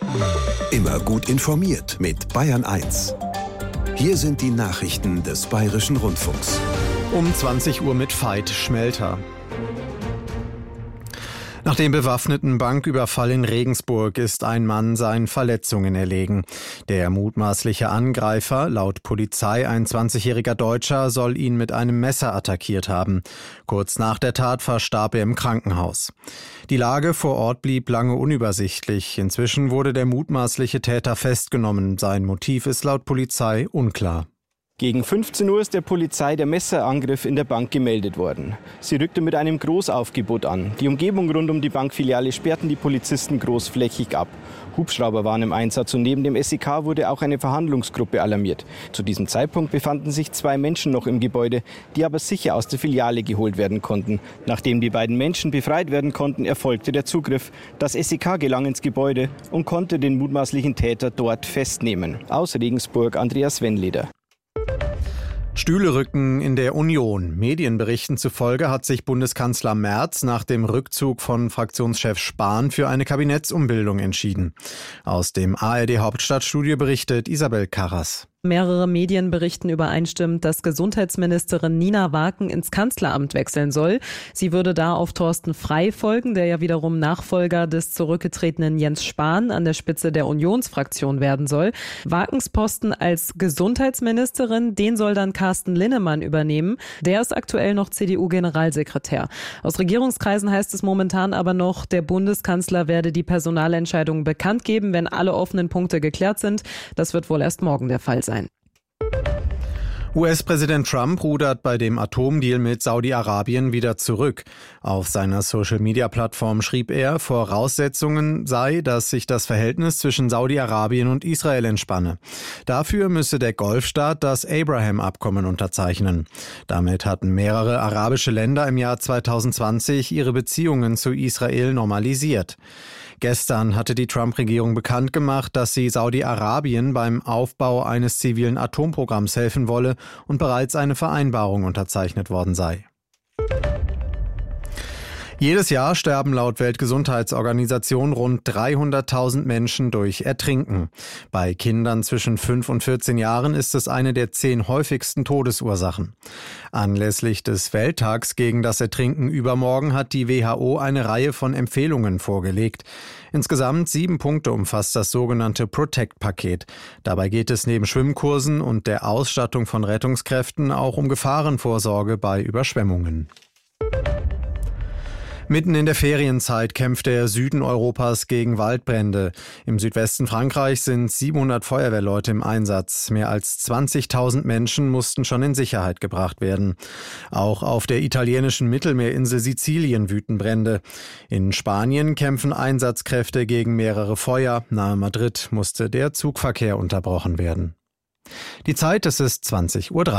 Immer gut informiert mit Bayern 1. Hier sind die Nachrichten des Bayerischen Rundfunks. Um 20 Uhr mit Veit Schmelter. Nach dem bewaffneten Banküberfall in Regensburg ist ein Mann seinen Verletzungen erlegen. Der mutmaßliche Angreifer, laut Polizei ein 20-jähriger Deutscher, soll ihn mit einem Messer attackiert haben. Kurz nach der Tat verstarb er im Krankenhaus. Die Lage vor Ort blieb lange unübersichtlich. Inzwischen wurde der mutmaßliche Täter festgenommen. Sein Motiv ist laut Polizei unklar. Gegen 15 Uhr ist der Polizei der Messerangriff in der Bank gemeldet worden. Sie rückte mit einem Großaufgebot an. Die Umgebung rund um die Bankfiliale sperrten die Polizisten großflächig ab. Hubschrauber waren im Einsatz und neben dem SEK wurde auch eine Verhandlungsgruppe alarmiert. Zu diesem Zeitpunkt befanden sich 2 Menschen noch im Gebäude, die aber sicher aus der Filiale geholt werden konnten. Nachdem die beiden Menschen befreit werden konnten, erfolgte der Zugriff. Das SEK gelang ins Gebäude und konnte den mutmaßlichen Täter dort festnehmen. Aus Regensburg, Andreas Wennleder. Stühle rücken in der Union. Medienberichten zufolge hat sich Bundeskanzler Merz nach dem Rückzug von Fraktionschef Spahn für eine Kabinettsumbildung entschieden. Aus dem ARD-Hauptstadtstudio berichtet Isabel Karras. Mehrere Medien berichten übereinstimmend, dass Gesundheitsministerin Nina Waken ins Kanzleramt wechseln soll. Sie würde da auf Thorsten Frey folgen, der ja wiederum Nachfolger des zurückgetretenen Jens Spahn an der Spitze der Unionsfraktion werden soll. Wakens Posten als Gesundheitsministerin, den soll dann Carsten Linnemann übernehmen. Der ist aktuell noch CDU-Generalsekretär. Aus Regierungskreisen heißt es momentan aber noch, der Bundeskanzler werde die Personalentscheidung bekannt geben, wenn alle offenen Punkte geklärt sind. Das wird wohl erst morgen der Fall sein. US-Präsident Trump rudert bei dem Atomdeal mit Saudi-Arabien wieder zurück. Auf seiner Social-Media-Plattform schrieb er, Voraussetzungen sei, dass sich das Verhältnis zwischen Saudi-Arabien und Israel entspanne. Dafür müsse der Golfstaat das Abraham-Abkommen unterzeichnen. Damit hatten mehrere arabische Länder im Jahr 2020 ihre Beziehungen zu Israel normalisiert. Gestern hatte die Trump-Regierung bekannt gemacht, dass sie Saudi-Arabien beim Aufbau eines zivilen Atomprogramms helfen wolle und bereits eine Vereinbarung unterzeichnet worden sei. Jedes Jahr sterben laut Weltgesundheitsorganisation rund 300.000 Menschen durch Ertrinken. Bei Kindern zwischen 5 und 14 Jahren ist es eine der 10 häufigsten Todesursachen. Anlässlich des Welttags gegen das Ertrinken übermorgen hat die WHO eine Reihe von Empfehlungen vorgelegt. Insgesamt 7 Punkte umfasst das sogenannte Protect-Paket. Dabei geht es neben Schwimmkursen und der Ausstattung von Rettungskräften auch um Gefahrenvorsorge bei Überschwemmungen. Mitten in der Ferienzeit kämpft der Süden Europas gegen Waldbrände. Im Südwesten Frankreichs sind 700 Feuerwehrleute im Einsatz. Mehr als 20.000 Menschen mussten schon in Sicherheit gebracht werden. Auch auf der italienischen Mittelmeerinsel Sizilien wüten Brände. In Spanien kämpfen Einsatzkräfte gegen mehrere Feuer. Nahe Madrid musste der Zugverkehr unterbrochen werden. Die Zeit, es ist 20:03 Uhr.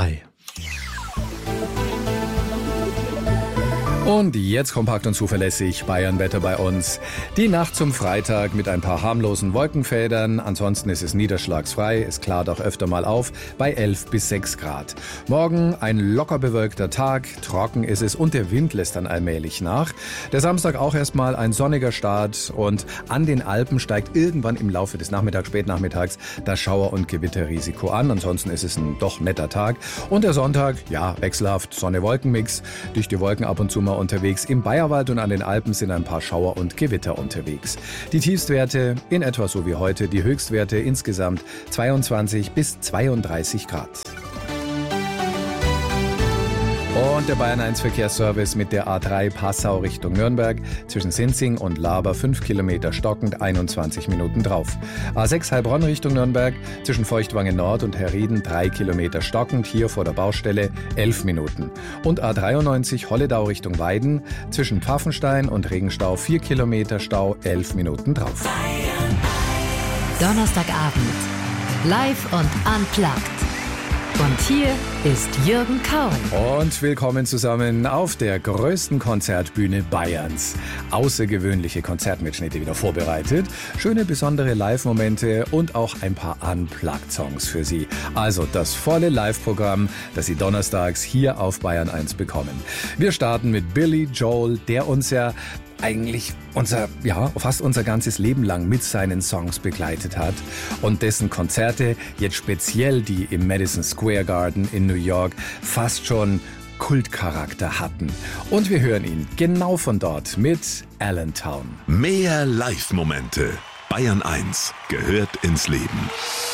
Und jetzt kompakt und zuverlässig Bayern-Wetter bei uns. Die Nacht zum Freitag mit ein paar harmlosen Wolkenfeldern. Ansonsten ist es niederschlagsfrei. Es klart auch öfter mal auf bei 11 bis 6 Grad. Morgen ein locker bewölkter Tag. Trocken ist es und der Wind lässt dann allmählich nach. Der Samstag auch erstmal ein sonniger Start. Und an den Alpen steigt irgendwann im Laufe des Nachmittags, Spätnachmittags, das Schauer- und Gewitterrisiko an. Ansonsten ist es ein doch netter Tag. Und der Sonntag, ja, wechselhaft Sonne-Wolken-Mix. Durch die Wolken ab und zu mal unterwegs. Im Bayerwald und an den Alpen sind ein paar Schauer und Gewitter unterwegs. Die Tiefstwerte in etwa so wie heute, die Höchstwerte insgesamt 22 bis 32 Grad. Und der Bayern 1 Verkehrsservice mit der A3 Passau Richtung Nürnberg zwischen Sinzing und Laber 5 Kilometer stockend, 21 Minuten drauf. A6 Heilbronn Richtung Nürnberg zwischen Feuchtwangen Nord und Herrieden 3 Kilometer stockend, hier vor der Baustelle 11 Minuten. Und A93 Holledau Richtung Weiden zwischen Pfaffenstein und Regenstau 4 Kilometer Stau, 11 Minuten drauf. Donnerstagabend. Live und unplugged. Und hier ist Jürgen Kauen. Und willkommen zusammen auf der größten Konzertbühne Bayerns. Außergewöhnliche Konzertmitschnitte wieder vorbereitet, schöne besondere Live-Momente und auch ein paar Unplugged-Songs für Sie. Also das volle Live-Programm, das Sie donnerstags hier auf Bayern 1 bekommen. Wir starten mit Billy Joel, der uns ja eigentlich fast unser ganzes Leben lang mit seinen Songs begleitet hat und dessen Konzerte, jetzt speziell die im Madison Square Garden in New York, fast schon Kultcharakter hatten. Und wir hören ihn genau von dort mit Allentown. Mehr Live-Momente. Bayern 1 gehört ins Leben.